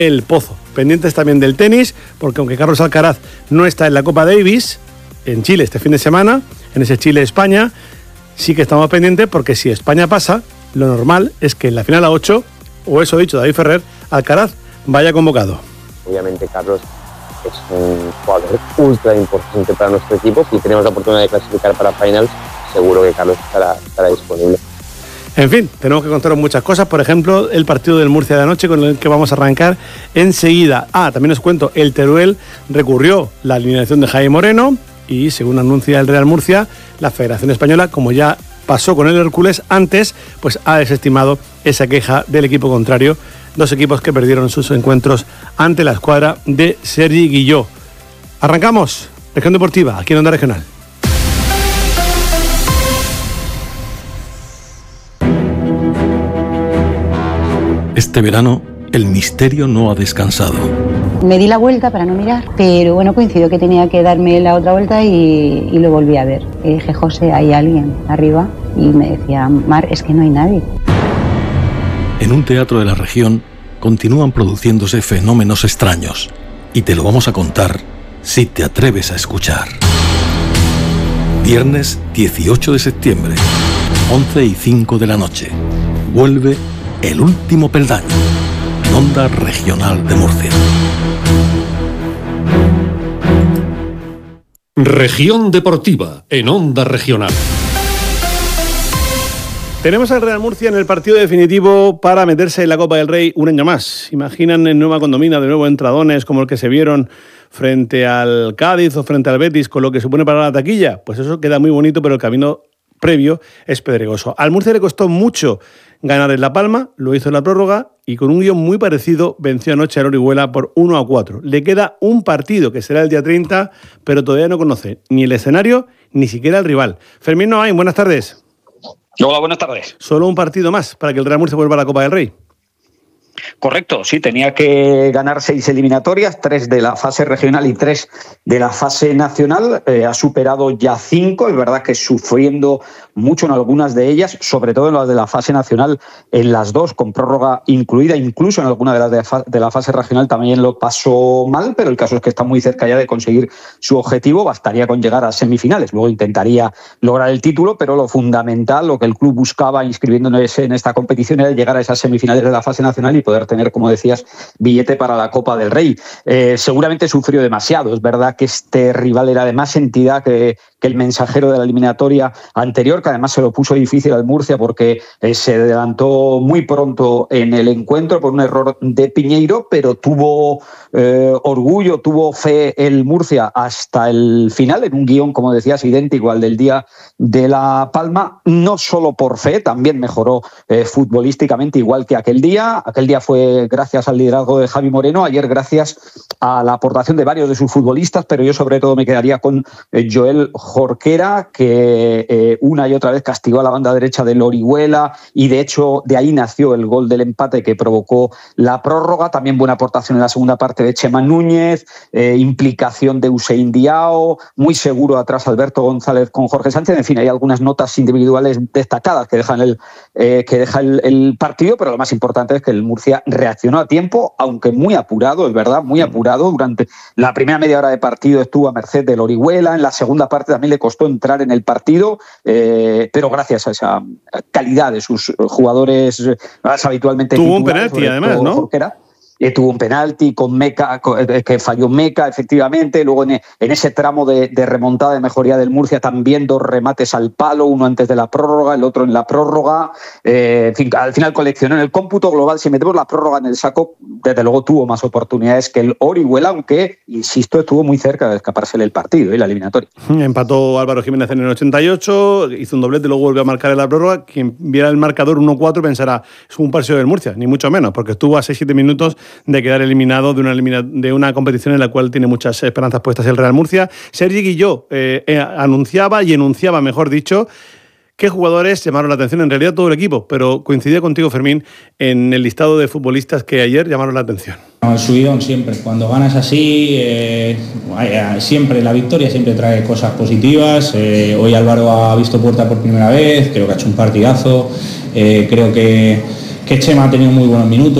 El Pozo. Pendientes también del tenis, porque aunque Carlos Alcaraz no está en la Copa Davis, en Chile este fin de semana, en ese Chile-España, sí que estamos pendientes, porque si España pasa, lo normal es que en la final a 8, o eso ha dicho David Ferrer, Alcaraz vaya convocado. Obviamente Carlos es un jugador ultra importante para nuestro equipo. Si tenemos la oportunidad de clasificar para finals, seguro que Carlos estará disponible. En fin, tenemos que contaros muchas cosas, por ejemplo, el partido del Murcia de anoche con el que vamos a arrancar enseguida. También os cuento, el Teruel recurrió la alineación de Jaime Moreno y, según anuncia el Real Murcia, la Federación Española, como ya pasó con el Hércules antes, pues ha desestimado esa queja del equipo contrario, dos equipos que perdieron sus encuentros ante la escuadra de Sergi Guilló. Arrancamos, Región Deportiva, aquí en Onda Regional. Este verano, el misterio no ha descansado. Me di la vuelta para no mirar, pero bueno, coincidió que tenía que darme la otra vuelta y lo volví a ver. Y dije, José, hay alguien arriba. Y me decía, Mar, es que no hay nadie. En un teatro de la región continúan produciéndose fenómenos extraños. Y te lo vamos a contar si te atreves a escuchar. Viernes 18 de septiembre, 11:05 de la noche. Vuelve El Último Peldaño, en Onda Regional de Murcia. Región Deportiva, en Onda Regional. Tenemos al Real Murcia en el partido definitivo para meterse en la Copa del Rey un año más. ¿Imaginan en nueva condomina de nuevo entradones como el que se vieron frente al Cádiz o frente al Betis con lo que supone para la taquilla? Pues eso queda muy bonito, pero el camino previo es pedregoso. Al Murcia le costó mucho ganar en La Palma, lo hizo en la prórroga y con un guión muy parecido venció anoche al Orihuela por 1-4. Le queda un partido que será el día 30, pero todavía no conoce ni el escenario ni siquiera el rival. Fermín Noain, buenas tardes. Hola, buenas tardes. Solo un partido más para que el Real Murcia vuelva a la Copa del Rey. Correcto, sí, tenía que ganar 6 eliminatorias, 3 de la fase regional y 3 de la fase nacional. Ha superado ya 5, es verdad que sufriendo mucho en algunas de ellas, sobre todo en las de la fase nacional, en las 2, con prórroga incluida, incluso en alguna de las de la fase regional también lo pasó mal, pero el caso es que está muy cerca ya de conseguir su objetivo. Bastaría con llegar a semifinales, luego intentaría lograr el título, pero lo fundamental, lo que el club buscaba inscribiéndose en esta competición era llegar a esas semifinales de la fase nacional y poder tener, como decías, billete para la Copa del Rey. Seguramente sufrió demasiado. Es verdad que este rival era de más entidad que el Mensajero de la eliminatoria anterior, que además se lo puso difícil al Murcia porque se adelantó muy pronto en el encuentro por un error de Piñeiro, pero tuvo orgullo, tuvo fe el Murcia hasta el final, en un guión, como decías, idéntico al del día de La Palma, no solo por fe, también mejoró futbolísticamente igual que aquel día. Aquel día fue gracias al liderazgo de Javi Moreno, ayer gracias a la aportación de varios de sus futbolistas, pero yo sobre todo me quedaría con Joel Jorquera, que una y otra vez castigó a la banda derecha del Orihuela y de hecho de ahí nació el gol del empate que provocó la prórroga. También buena aportación en la segunda parte de Chema Núñez, implicación de Hussein Diao, muy seguro atrás Alberto González con Jorge Sánchez. En fin, hay algunas notas individuales destacadas que dejan el partido, pero lo más importante es que el Murcia reaccionó a tiempo, aunque muy apurado, es verdad, muy apurado. Durante la primera media hora de partido estuvo a merced del Orihuela, en la segunda parte también le costó entrar en el partido, pero gracias a esa calidad de sus jugadores más habitualmente tuvo un penalti además, ¿no? Jorquera. Tuvo un penalti con Meca, que falló Meca, efectivamente. Luego en ese tramo de remontada de mejoría del Murcia también 2 remates al palo, uno antes de la prórroga, el otro en la prórroga. En fin, al final coleccionó en el cómputo global. Si metemos la prórroga en el saco, desde luego tuvo más oportunidades que el Orihuela, aunque, insisto, estuvo muy cerca de escapársele el partido y la eliminatoria. Empató Álvaro Jiménez en el 88, hizo un doblete, luego volvió a marcar en la prórroga. Quien viera el marcador 1-4 pensará, es un partido del Murcia, ni mucho menos, porque estuvo a 6-7 minutos de quedar eliminado de una competición en la cual tiene muchas esperanzas puestas el Real Murcia. Sergi Guilló anunciaba y enunciaba, mejor dicho, qué jugadores llamaron la atención, en realidad todo el equipo, pero coincidía contigo, Fermín, en el listado de futbolistas que ayer llamaron la atención. El subidón siempre, cuando ganas así, siempre la victoria siempre trae cosas positivas. Hoy Álvaro ha visto puerta por primera vez, creo que ha hecho un partidazo, creo que Chema ha tenido muy buenos minutos.